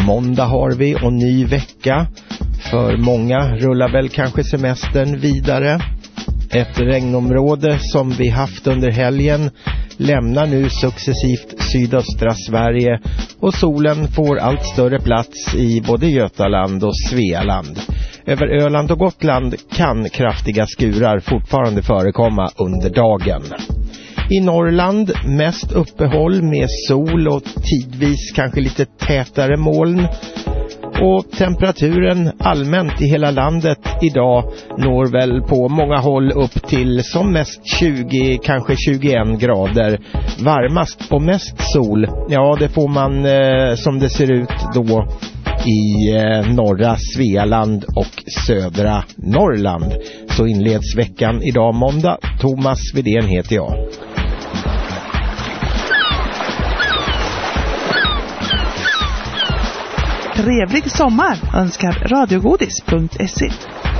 Måndag har vi och ny vecka. För många rullar väl kanske semestern vidare. Ett regnområde som vi haft under helgen lämnar nu successivt sydöstra Sverige och solen får allt större plats i både Götaland och Svealand. Över Öland och Gotland kan kraftiga skurar fortfarande förekomma under dagen. I Norrland mest uppehåll med sol och tidvis kanske lite tätare moln. Och temperaturen allmänt i hela landet idag når väl på många håll upp till som mest 20, kanske 21 grader. Varmast och mest sol, ja det får man som det ser ut då i norra Svealand och södra Norrland. Så inleds veckan idag måndag. Thomas Widén heter jag. Trevlig sommar önskar radiogodis.se.